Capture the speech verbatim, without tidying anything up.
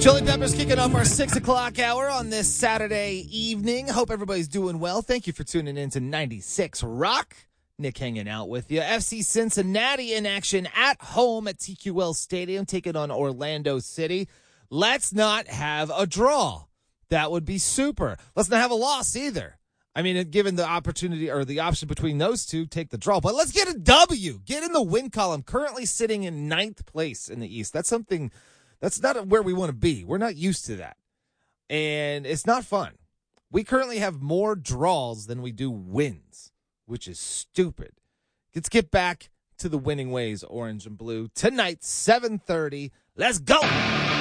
Chili Peppers kicking off our six o'clock hour on this Saturday evening. Hope everybody's doing well. Thank you for tuning in to ninety-six Rock. Nick hanging out with you. F C Cincinnati in action at home at T Q L Stadium, taking on Orlando City. Let's not have a draw. That would be super. Let's not have a loss either. I mean, given the opportunity or the option between those two, take the draw. But let's get a W. Get in the win column. Currently sitting in ninth place in the East. That's something, that's not where we want to be. We're not used to that. And it's not fun. We currently have more draws than we do wins, which is stupid. Let's get back to the winning ways, orange and blue. Tonight, seven thirty. Let's go.